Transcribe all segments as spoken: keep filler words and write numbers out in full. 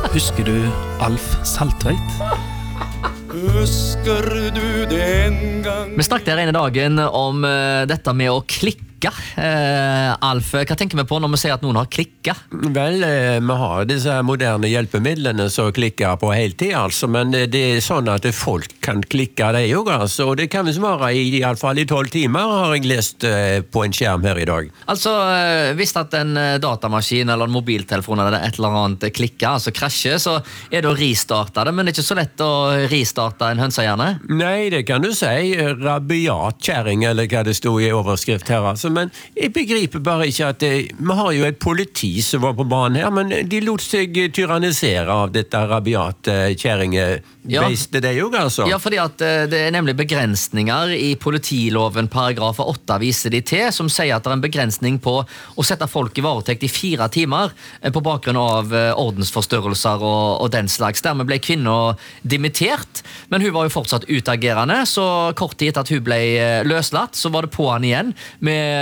Husker du Alf Saltveit? Husker du den gang? Vi snakket her ene dagen om uh, dette med å klikke. Uh, Alf, hva tenker vi på når vi sier at noen har klikket? Vel, eh, vi har disse her moderne hjelpemidlene som klikker på heltid, altså, men det er sånn at folk kan klikke det jo, altså, og det kan vi svare i, i alle fall i tolv timer, har jeg lest eh, på en skjerm her i dag. Altså, uh, hvis at en datamaskin eller en mobiltelefon eller et eller annet klikker, altså krasjer, så er det å restarte det, men det er ikke så lett å restarte en hønsehjerne? Nei, det kan du si, rabiat kjæring, eller hva det stod i overskrift her, altså. Men jeg begriper bare ikke at det, vi har jo et politi som var på banen her, men de lot seg tyrannisere av dette rabiat kjæringebeistet, det jo, altså. Ja, fordi at det er nemlig begrensninger i politiloven paragraf åtte viser de til, som sier at det er en begrensning på å sette folk i varetekt i fire timer på bakgrunn av ordensforstørrelser og, og den slags. Dermed ble kvinner dimittert, men hun var jo fortsatt utagerende, så kort tid etter at hun ble løslatt, så var det på han igjen med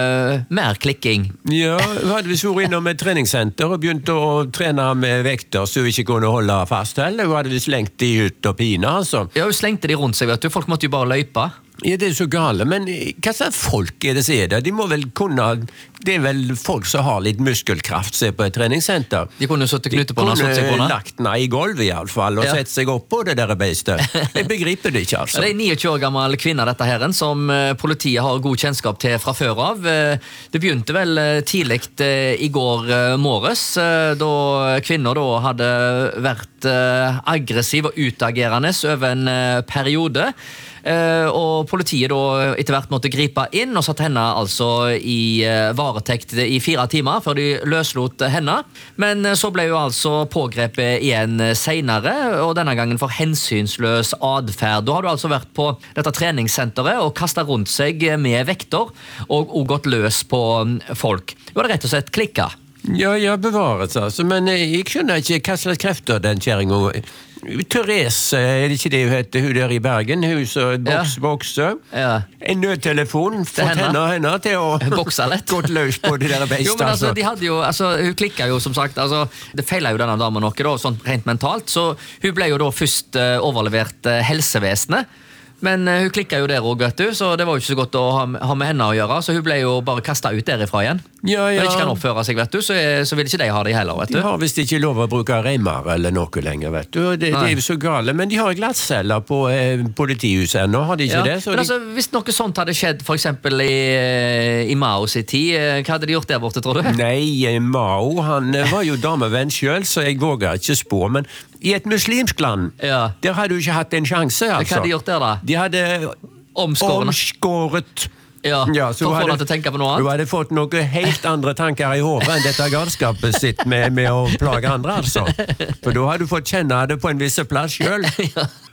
mer klikking. Ja, hun hadde vi vært innom et treningssenter og begynte å trene med vekter så hun ikke kunne holde fast heller. Hun hadde vi slengt de ut og pine, altså. Ja, hun slengte de rundt seg, vet du. Folk måtte jo bare løype. Ja, det er så gale, men hva slags folk er det som er det? De må vel kunne, det er vel folk som har litt muskelkraft, se på et treningssenter. De kunne jo sette knute på den og sette seg på den. De kunne lagt den i gulvet i alle fall, og ja. Sette seg opp på det der beistet. Jeg begriper det ikke, altså. Det er en niogtjue år gammel kvinne, dette herren, som politiet har god kjennskap til fra før av. Det begynte vel tidligt i går morges, da kvinner da hadde vært aggressiv og utagerende over en periode. Uh, og politiet da etter hvert måtte gripe inn og satt henne altså i uh, varetekt i fire timer før de løslot henne. Men uh, så ble hun altså pågrepet igjen senere, og denne gangen for hensynsløs adferd. Da har du altså vært på dette treningssenteret og kastet rundt seg med vekter og, og gått løs på um, folk. Det var rett og slett klikket. Ja, ja, bevares altså, men jeg skjønner ikke hva slags krefter den kjæringen. Therese, er det ikke det hun heter, hun der i Bergen, hun som boks, bokser. Ja. En nødtelefon, fått henne, henne til å bokse lett. Gått løs på det der beist, jo, men altså, altså. De hadde jo, altså, hun klikket jo som sagt, altså, det feilet jo denne damen noe da, sånn rent mentalt, så hun ble jo da først uh, overlevert uh, helsevesenet. Men uh, hun klikket jo der også, vet du, så det var jo ikke så godt å ha, ha med henne å gjøre, så hun ble jo bare kastet ut derifra igjen. Ja, ja. Når de ikke kan oppføre seg, vet du, så, er, så vil ikke de ha det heller, vet du. De har visst ikke lov å bruke reimer eller noe lenger, vet du. Det, det er jo så gale, men de har glattceller på eh, politihuset nå, har de ikke ja. det? Så men de... altså, hvis noe sånt hadde skjedd, for eksempel i, i Maos i tid, hva hadde de gjort der borte, tror du? Nei, Mao, han var jo damevenn selv, så jeg våger ikke spå, men i et muslimsk land, ja. Der hadde du ikke hatt en sjanse, altså. Hva hadde de gjort der da? De hadde omskåret. Ja, ja, så for å få hadde, deg til å tenke på noe annet. Du hadde fått noen helt andre tanker i hodet enn dette galskapet sitt med, med å plage andre, altså. For da hadde du fått kjenne det på en viss plass selv. Ja.